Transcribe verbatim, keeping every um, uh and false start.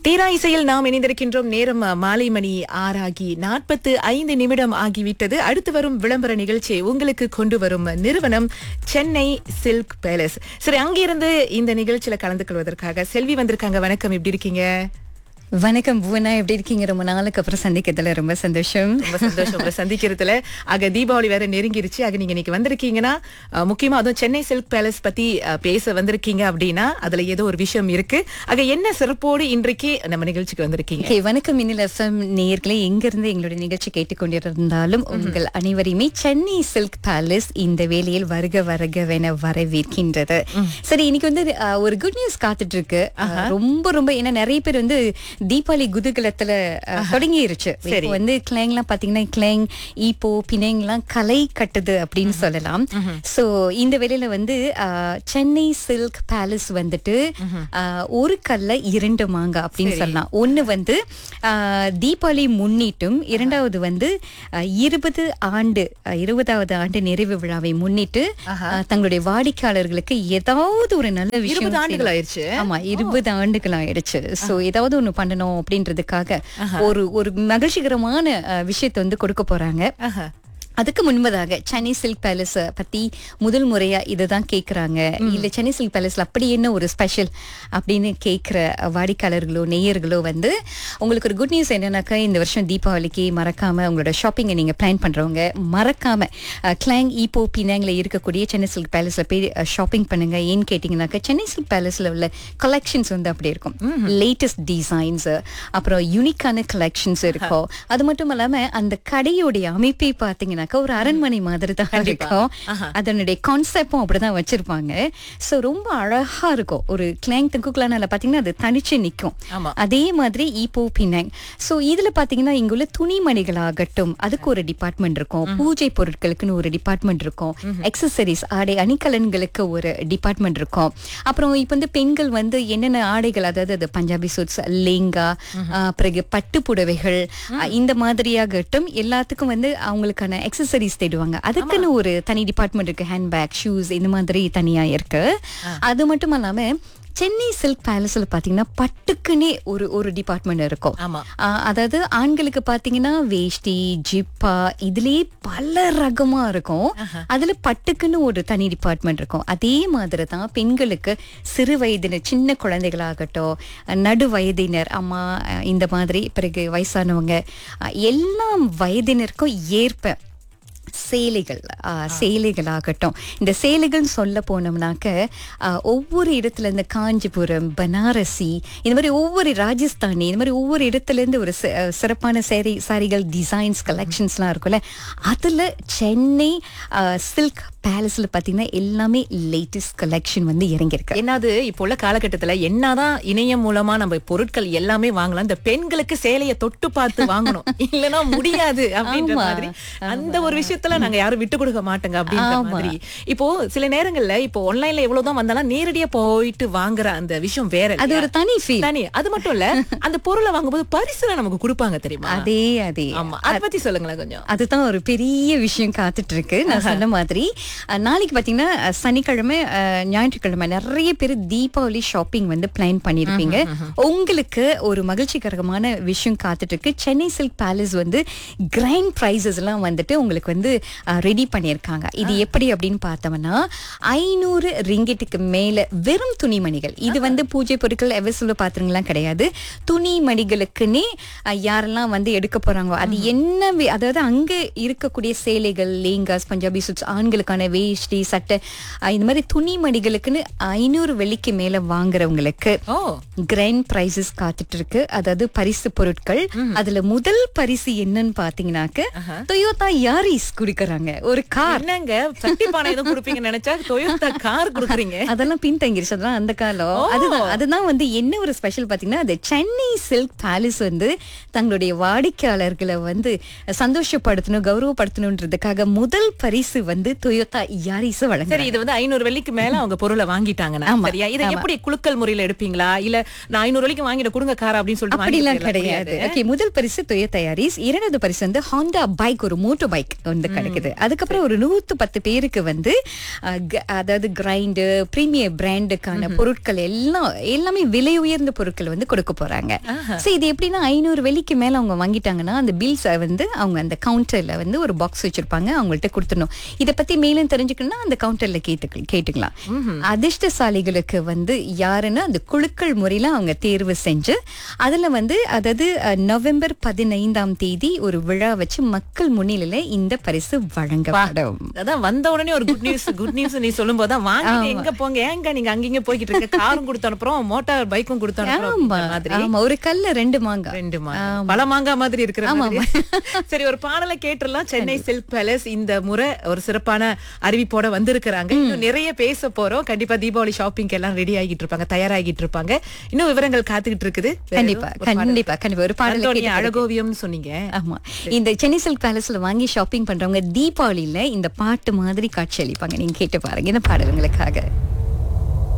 தீரா இசையில் நாம் இணைந்திருக்கின்றோம். நேரம் மாலை மணி ஆறாகி நாற்பத்து ஐந்து நிமிடம் ஆகிவிட்டது. அடுத்து வரும் விளம்பர நிகழ்ச்சியை உங்களுக்கு கொண்டு வரும் நிறுவனம் சென்னை சில்க் பேலஸ். சரி, அங்கிருந்து இந்த நிகழ்ச்சியில கலந்து கொள்வதற்காக செல்வி வந்திருக்காங்க. வணக்கம், எப்படி இருக்கீங்க? வணக்கம் பூனா, எப்படி இருக்கீங்க? ரொம்ப நாளுக்கு அப்புறம் சந்திக்கிறதுல ரொம்ப சந்தோஷம். ரொம்ப சந்தோஷம் உங்களை சந்திக்கிறதுல. ஆக தீபாவளி வேற நெருங்கிருச்சு. ஆக நீங்க இன்னைக்கு வந்திருக்கீங்கன்னா அஹ், முக்கியமா அதுவும் சென்னை சில்க் பேலஸ் பத்தி அஹ், பேச வந்திருக்கீங்க அப்படின்னா அதுல ஏதோ ஒரு விஷயம் இருக்கு. ஆக என்ன சிறப்போடு இன்றைக்கு நம்ம நிகழ்ச்சிக்கு வந்திருக்கீங்க? Okay, வணக்கம் மின்னல் எஃப்எம் நேயர்களே, எங்கிருந்து எங்களுடைய நிகழ்ச்சி கேட்டுக்கொண்டிருந்தாலும் உங்கள் அனைவரையுமே சென்னை சில்க் பேலஸ் இந்த வேளையில் வருக வருகவென வரவேற்கின்றது. சரி, இன்னைக்கு வந்து அஹ், ஒரு குட் நியூஸ் காத்துட்டு இருக்கு. அஹ், ரொம்ப ரொம்ப ஏன்னா நிறைய பேர் வந்து தீபாவளி குதூகலத்துல அஹ், தொடங்கிருச்சு. இப்போ வந்து கிளைங் எல்லாம் பாத்தீங்கன்னா கிளைங் ஈப்போ பிணைங் எல்லாம் களை கட்டுது அப்படின்னு சொல்லலாம். சோ இந்த வேளையில வந்து அஹ், சென்னை சில்க் பேலஸ் வந்துட்டு அஹ், ஒரு கல்ல இரண்டு மாங்காய் அப்படின்னு சொல்லலாம். ஒண்ணு வந்து அஹ், தீபாவளி முன்னிட்டும், இரண்டாவது வந்து அஹ், இருபது ஆண்டு அஹ், இருபதாவது ஆண்டு நிறைவு விழாவை முன்னிட்டு அஹ், தங்களுடைய வாடிக்கையாளர்களுக்கு ஏதாவது ஒரு நல்ல விஷயம் இருபது ஆண்டுகள் செய்யணும். ஆயிடுச்சு. ஆமா, இருபது ஆண்டுகள் ஆயிடுச்சு. சோ ஏதாவது ஒண்ணு பண்ணணும் அப்படின்றதுக்காக ஒரு ஒரு மகிழ்ச்சிகரமான அஹ், விஷயத்தை வந்து கொடுக்க போறாங்க. ஆஹா. அதுக்கு முன்பதாக சென்னை சில்க் பேலஸ் பத்தி முதல் முறையா இதுதான் கேக்குறாங்க. இல்ல சென்னை சில்க் பேலஸ்ல அப்படி என்ன ஒரு ஸ்பெஷல் அப்படின்னு கேக்குற வாடிக்கையாளர்களோ நேயர்களோ வந்து உங்களுக்கு ஒரு குட் நியூஸ் என்னன்னாக்கா, இந்த வருஷம் தீபாவளிக்கு மறக்காம உங்களோட ஷாப்பிங்கை நீங்க பிளான் பண்றவங்க மறக்காம அஹ், கிளாங் ஈப்போ பினாங்ல இருக்கக்கூடிய சென்னை சில்க் பேலஸ்ல போய் ஷாப்பிங் பண்ணுங்க. ஏன்னு கேட்டீங்கன்னாக்கா, சென்னை சில்க் பேலஸ்ல உள்ள கலெக்ஷன்ஸ் வந்து அப்படி இருக்கும். லேட்டஸ்ட் டிசைன்ஸ், அப்புறம் யூனிக்கான கலெக்ஷன்ஸ் இருக்கும். அது மட்டும் இல்லாம அந்த கடையோடைய அமைப்பை பாத்தீங்கன்னா ஒரு அரண்மனை மாதிரி தான் இருக்கும். அதனுடைய கான்செப்டும் அப்படிதான் வச்சிருப்பாங்க. சோ ரொம்ப அழகா இருக்கும். ஒரு கிளாங் தங்குக்குலான பாத்தீங்கன்னா அது தனிச்சு நிக்கும். ஆமா. அதே மாதிரி ஈப்போ பினாங். சோ இதுல பாத்தீங்கன்னா இங்க உள்ள துணிமணிகள் ஆகட்டும், அதுக்கு ஒரு டிபார்ட்மெண்ட் இருக்கும். பூஜை பொருட்களுக்குன்னு ஒரு டிபார்ட்மெண்ட் இருக்கும். எக்ஸசரிஸ் ஆடை அணிகலன்களுக்கு ஒரு டிபார்ட்மெண்ட் இருக்கும். அப்புறம் இப்ப வந்து பெண்கள் வந்து என்னென்ன ஆடைகள், அதாவது அது பஞ்சாபி சூட்ஸ், லேங்கா, பிறகு பட்டு புடவைகள், இந்த மாதிரியாகட்டும் எல்லாத்துக்கும் வந்து அவங்களுக்கான எக்ஸசரிஸ் தேடுவாங்க. அதுக்குன்னு ஒரு தனி டிபார்ட்மெண்ட் இருக்கு. ஹேண்ட்பேக், ஷூஸ், இந்த மாதிரி தனியா இருக்கு. அது மட்டும் இல்லாம சென்னை சில்க் பேலஸ்ல பாத்தீங்கன்னா பட்டுக்குன்னே ஒரு ஒரு டிபார்ட்மெண்ட் இருக்கும். ஆமா. ஆஹ் அதாவது ஆண்களுக்கு பாத்தீங்கன்னா வேஷ்டி, ஜிப்பா, இதுலயே பல ரகமா இருக்கும். அதுல பட்டுக்குன்னு ஒரு தனி டிபார்ட்மெண்ட் இருக்கும். அதே மாதிரி தான் பெண்களுக்கு சிறு வயதினர், சின்ன குழந்தைகளாகட்டும், நடு வயதினர், அம்மா, அஹ் இந்த மாதிரி, பிறகு வயசானவங்க, அஹ் எல்லா வயதினருக்கும் ஏற்ப சேலைகள், சேலைகள் ஆகட்டும். இந்த சேலைகள் சொல்ல போனோம்னாக்க ஆஹ், ஒவ்வொரு இடத்துல இருந்து காஞ்சிபுரம், பனாரசி, இந்த மாதிரி ஒவ்வொரு ராஜஸ்தானி, இந்த மாதிரி ஒவ்வொரு இடத்துல இருந்து ஒரு சி- அஹ், சிறப்பான சேரி சாரிகள், டிசைன்ஸ், கலெக்ஷன்ஸ்லாம் இருக்கும்ல. அதுல சென்னை சில்க் பேலஸ்ல பாத்தீங்கன்னா எல்லாமே லேட்டஸ்ட் கலெக்ஷன் வந்து இறங்கியிருக்கு. என்னது இப்போ உள்ள காலகட்டத்துல என்னதான் இணையம் மூலமா நம்ம பொருட்கள் எல்லாமே வாங்கலாம், இந்த பெண்களுக்கு சேலையை தொட்டு பார்த்து வாங்கணும் இல்லனா முடியாது அப்படின்ற ஆமா. மாதிரி அந்த ஒரு விஷயத்துல நாங்க யாரும் விட்டு கொடுக்க மாட்டோங்க அப்படின்ற ஆமா. மாதிரி. இப்போ சில நேரங்கள்ல இப்போ ஆன்லைன்ல எவ்வளவுதான் வந்தாலும் நேரடியா போயிட்டு வாங்குற அந்த விஷயம் வேற அது இல்லையா? ஒரு தனி ஃபீல். தனி. அது மட்டும் இல்ல, அந்த பொருளை வாங்கும்போது பரிசுல நமக்கு கொடுப்பாங்க தெரியுமா? அதே அதே ஆமா, அத பத்தி சொல்லுங்களேன் கொஞ்சம். அதுதான் ஒரு பெரிய விஷயம் காத்துட்டு இருக்கு. நான் சொன்ன மாதிரி அஹ், நாளைக்கு பாத்தீங்கன்னா அஹ், சனிக்கிழமை, அஹ், ஞாயிற்றுக்கிழமை நிறைய பேர் தீபாவளி ஷாப்பிங் வந்து பிளான் பண்ணிருப்பீங்க. உங்களுக்கு ஒரு மகிழ்ச்சிகரமான விஷயம் காத்துட்டு இருக்கு. சென்னை சில்க் பேலஸ் வந்து கிராண்ட் பிரைசஸ் எல்லாம் வந்துட்டு உங்களுக்கு வந்து ரெடி பண்ணியிருக்காங்க. இது எப்படி அப்படின்னு பார்த்தோம்னா, ஐநூறு ரிங்கெட்டுக்கு மேல வெறும் துணிமணிகள். இது வந்து பூஜை பொருட்கள், எவசில பாத்திரங்கள்லாம் கிடையாது. துணிமணிகளுக்குன்னே அஹ், யாரெல்லாம் வந்து எடுக்க போறாங்களோ அது என்ன வே- அதாவது அங்க இருக்கக்கூடிய சேலைகள், லேங்காஸ், பஞ்சாபி சூட்ஸ், ஆண்களுக்கான வேஷ்டி, சட்டை, அஹ், இந்த மாதிரி துணிமணிகளுக்குன்னு ஐநூறு வெள்ளிக்கு மேல வாங்குறவங்களுக்கு ஓ, கிராண்ட் பிரைசஸ் காத்துட்டு இருக்கு. அதாவது பரிசு பொருட்கள். அதுல முதல் பரிசு என்னன்னு பாத்தீங்கன்னாக்க டொயோட்டா யாரிஸ் குடுக்கறாங்க. ஒரு கார். என்னங்க சட்டி பானை எதுவும் கொடுப்பீங்கன்னு நினைச்சா டொயோட்டா கார் கொடுக்குறீங்க. அதெல்லாம் பின்தங்கிருச்சு. அதெல்லாம் அந்த காலம். அதுதான் அதுதான் வந்து என்ன ஒரு ஸ்பெஷல் பாத்தீங்கன்னா, அது சென்னை சில்க் பேலஸ் வந்து தங்களுடைய வாடிக்கையாளர்களை வந்து சந்தோஷப்படுத்தணும், கௌரவப்படுத்தணும்ன்றதுக்காக முதல் பரிசு வந்து டொயோட்டா டொயோட்டா யாரிஸ் வழங்க. சரி, இது வந்து ஐநூறு வெள்ளிக்கு மேல அவங்க பொருளை வாங்கிட்டாங்கன்னா சரியா, இதை எப்படி குலுக்கல் முறையில எடுப்பீங்களா, இல்ல நான் ஐநூறு வெள்ளிக்கு வாங்கிட கொடுங்க கார அப்படின்னு சொல்லிட்டு அப்படிலாம் வாங்கிடலாம் கிடையாது. ஓகே, முதல் பரிசு டொயோட்டா யாரிஸ், இரண்டாவது பரிசு வந்து ஹாண்டா பைக், ஒரு மோட்டோ பைக் வந்து கிடைக்குது. அதுக்கப்புறம் ஒரு நூத்து பத்து பேருக்கு வந்து அஹ், க- அதாவது கிரைண்டு பிரீமியர் பிராண்டுக்கான பொருட்கள் எல்லாம் எல்லாமே விலை உயர்ந்த பொருட்கள் வந்து கொடுக்க போறாங்க. சோ இது எப்படின்னா ஐநூறு வெள்ளிக்கு மேல அவங்க வாங்கிட்டாங்கன்னா அந்த பில்ஸ் வந்து அவங்க அந்த கவுண்டர்ல வந்து ஒரு பாக்ஸ் வச்சிருப்பாங்க, அவங்கள்ட்ட கொடுத்துடணும். இத பத்தி மேலும் தெரிஞ்சுக்கணும்னா அந்த கவுண்டர்ல கேட்டு கேட்டுக்கலாம். அதிர்ஷ்டசாலிகளுக்கு வந்து யாருன்னு அந்த குழுக்கள் முறையில அவங்க தேர்வு செஞ்சு அதுல வந்து அதாவது அஹ், நவம்பர் பதினைந்தாம் தேதி ஒரு விழா வச்சு மக்கள் முன்னிலையில இந்த பரிசு வழங்கப்படும். அதான் வந்த உடனே ஒரு குட் நியூஸ் குட் நியூஸ் நீ சொல்லும் போதுதான் வாங்கிட்டு எங்க போங்க, ஏங்க நீங்க அங்கங்க போய்கிட்டு இருக்க, காரும் கொடுத்து அனுப்புறோம், மோட்டார் பைக்கும் கொடுத்து அனுப்புறோம் ஆமா, அப்படின்ற மாதிரி. ஆமா, ஒரு கல்ல ரெண்டு மாங்காய். ரெண்டு மாங்காய், பல மாங்காய் மாதிரி இருக்கிற மாதிரி. சரி, ஒரு பாடலை கேட்டுலாம். சென்னை சில்க் பேலஸ் இந்த முறை ஒரு சிறப்பான அறிவிப்போட வந்திருக்கிறாங்க. இன்னும் நிறைய பேச போறோம். கண்டிப்பா தீபாவளி ஷாப்பிங் எல்லாம் ரெடி ஆகிட்டு இருப்பாங்க, தயாராகிட்டு இருப்பாங்க. இன்னும் விவரங்கள் காத்துக்கிட்டு இருக்குது. கண்டிப்பா கண்டிப்பா கண்டிப்பா ஒரு பாடல் அந்தோனியா அழகோவியம்னு சொன்னீங்க. ஆமா, இந்த சென்னை சில்க் பேலஸ்ல வாங்கி ஷாப்பிங் பண்றவங்க தீபாவளியில இந்த பாட்டு மாதிரி காட்சி அளிப்பாங்க. நீங்க கேட்டு பாருங்க இந்த பாடல் உங்களுக்காக.